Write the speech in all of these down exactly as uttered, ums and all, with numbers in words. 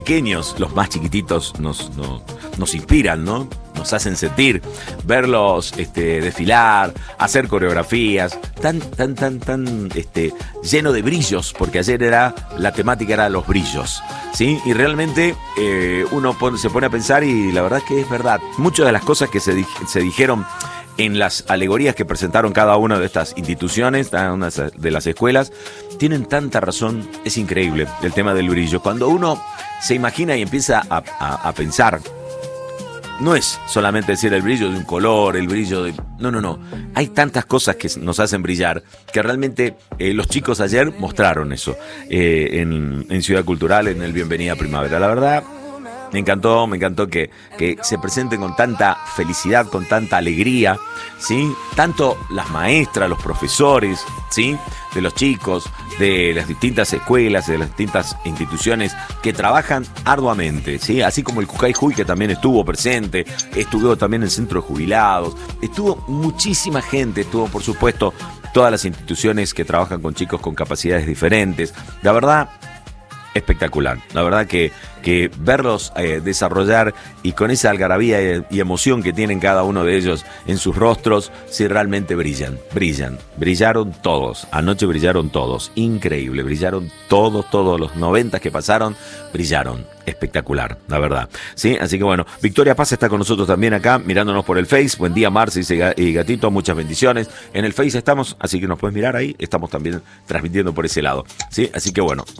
Pequeños, los más chiquititos nos, nos, nos inspiran, ¿no? Nos hacen sentir, verlos este, desfilar, hacer coreografías, tan, tan, tan, tan este, lleno de brillos, porque ayer era, la temática era los brillos, ¿sí? Y realmente eh, uno pone, se pone a pensar y la verdad es que es verdad. Muchas de las cosas que se, se dijeron en las alegorías que presentaron cada una de estas instituciones, cada una de las escuelas, tienen tanta razón, es increíble el tema del brillo. Cuando uno se imagina y empieza a, a, a pensar, no es solamente decir el brillo de un color, el brillo de... No, no, no. Hay tantas cosas que nos hacen brillar que realmente eh, los chicos ayer mostraron eso eh, en, en Ciudad Cultural, en el Bienvenida Primavera. La verdad, me encantó, me encantó que, que se presenten con tanta felicidad, con tanta alegría, ¿sí? Tanto las maestras, los profesores, ¿sí? De los chicos, de las distintas escuelas, de las distintas instituciones que trabajan arduamente, ¿sí? Así como el Cujay Juy, que también estuvo presente, estuvo también el Centro de Jubilados, estuvo muchísima gente, estuvo por supuesto todas las instituciones que trabajan con chicos con capacidades diferentes. La verdad, espectacular. La verdad que, que verlos eh, desarrollar y con esa algarabía y emoción que tienen cada uno de ellos en sus rostros, sí realmente brillan, brillan. Brillaron todos. Anoche brillaron todos. Increíble. Brillaron todos, todos los noventas que pasaron, brillaron. Espectacular, la verdad. ¿Sí? Así que bueno, Victoria Paz está con nosotros también acá, mirándonos por el Face. Buen día, Marce, dice y Gatito, muchas bendiciones. En el Face estamos, así que nos puedes mirar ahí. Estamos también transmitiendo por ese lado. ¿Sí? Así que bueno.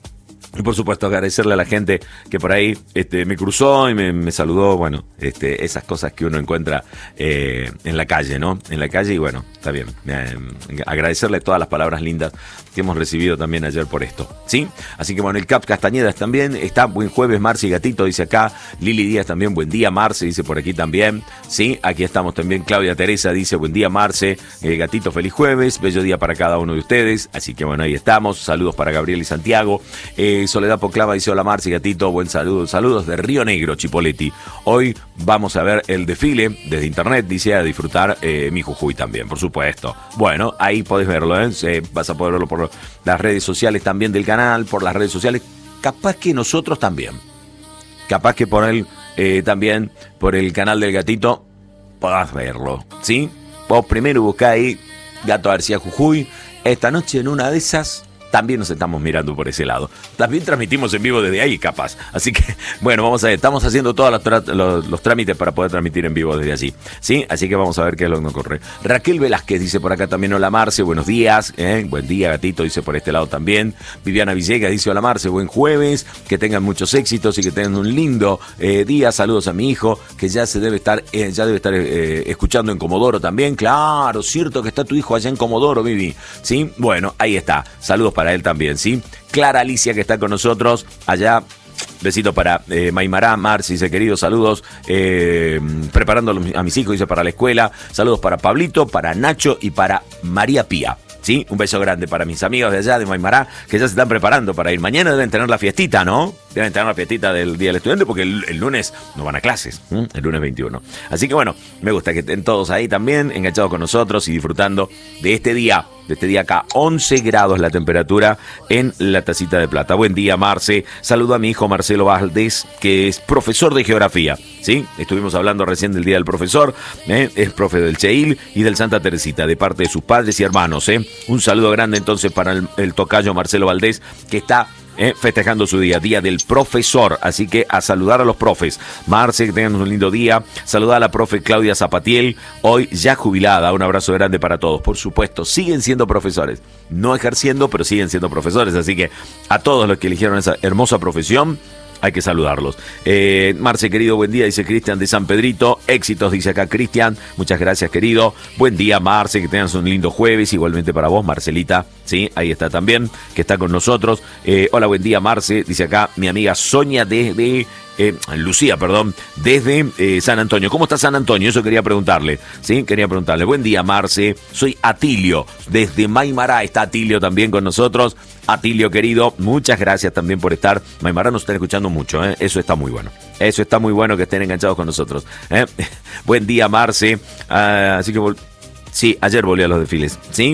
Y por supuesto agradecerle a la gente que por ahí este, me cruzó y me, me saludó, bueno, este, esas cosas que uno encuentra eh, en la calle, ¿no? En la calle y bueno, está bien. Eh, agradecerle todas las palabras lindas que hemos recibido también ayer por esto, ¿sí? Así que bueno, el Cap Castañedas también está, buen jueves, Marce y Gatito, dice acá. Lili Díaz también, buen día, Marce, dice por aquí también, ¿sí? Aquí estamos también, Claudia Teresa dice, buen día, Marce, eh, Gatito, feliz jueves, bello día para cada uno de ustedes, así que bueno, ahí estamos, saludos para Gabriel y Santiago. Eh, Soledad Poclava dice, hola Marce y Gatito, buen saludo, saludos de Río Negro, Chipoleti. Hoy vamos a ver el desfile desde internet, dice, a disfrutar eh, mi Jujuy también, por supuesto. Bueno, ahí podés verlo, ¿eh? Eh, vas a poder verlo por las redes sociales también del canal, por las redes sociales, capaz que nosotros también, capaz que por él eh, también, por el canal del Gatito, podás verlo, ¿sí? Vos primero buscá ahí Gato García Jujuy, esta noche en una de esas también nos estamos mirando por ese lado. También transmitimos en vivo desde ahí, capaz. Así que, bueno, vamos a ver. Estamos haciendo todos los, tra- los, los trámites para poder transmitir en vivo desde allí, ¿sí? Así que vamos a ver qué es lo que nos ocurre. Raquel Velázquez dice por acá también, hola Marce, buenos días. ¿eh? Buen día, Gatito, dice por este lado también. Viviana Villegas dice, hola Marce, buen jueves. Que tengan muchos éxitos y que tengan un lindo eh, día. Saludos a mi hijo, que ya se debe estar, eh, ya debe estar eh, escuchando en Comodoro también. Claro, cierto que está tu hijo allá en Comodoro, Vivi. ¿Sí? Bueno, ahí está. Saludos para él también, ¿sí? Clara Alicia, que está con nosotros allá. Besito para eh, Maimará, Marci, dice, queridos saludos, eh, preparando a mis hijos, dice, para la escuela. Saludos para Pablito, para Nacho y para María Pía. ¿Sí? Un beso grande para mis amigos de allá, de Maimará, que ya se están preparando para ir. Mañana deben tener la fiestita, ¿no? Deben tener la fiestita del Día del Estudiante porque el, el lunes no van a clases, ¿eh? El lunes veintiuno. Así que bueno, me gusta que estén todos ahí también, enganchados con nosotros y disfrutando de este día, de este día acá. once grados la temperatura en la Tacita de Plata. Buen día, Marce. Saludo a mi hijo Marcelo Valdés, que es profesor de geografía, ¿sí? Estuvimos hablando recién del Día del Profesor, ¿eh? Es profe del Cheil y del Santa Teresita, de parte de sus padres y hermanos, ¿eh? Un saludo grande entonces para el, el tocayo Marcelo Valdés, que está Eh, festejando su día, día del profesor, así que a saludar a los profes. Marce, que tengan un lindo día. Saludar a la profe Claudia Zapatiel, hoy ya jubilada. Un abrazo grande para todos. Por supuesto, siguen siendo profesores, no ejerciendo, pero siguen siendo profesores, así que a todos los que eligieron esa hermosa profesión, hay que saludarlos. Eh, Marce, querido, buen día, dice Cristian de San Pedrito. Éxitos, dice acá Cristian. Muchas gracias, querido. Buen día, Marce, que tengas un lindo jueves. Igualmente para vos, Marcelita. Sí, ahí está también, que está con nosotros. Eh, hola, buen día, Marce. Dice acá mi amiga Sonia desde... Eh, Lucía, perdón, desde eh, San Antonio. ¿Cómo está San Antonio? Eso quería preguntarle. Sí, quería preguntarle. Buen día, Marce. Soy Atilio. Desde Maimará está Atilio también con nosotros. Atilio, querido, muchas gracias también por estar. Maimará nos están escuchando mucho, ¿eh? Eso está muy bueno. Eso está muy bueno que estén enganchados con nosotros, ¿eh? Buen día, Marce. Ah, así que... Vol- sí, ayer volví a los desfiles. Sí,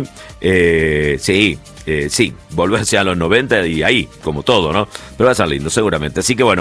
eh, sí. Eh, sí, volverse a los noventa y ahí, como todo, ¿no? Pero va a ser lindo, seguramente. Así que bueno,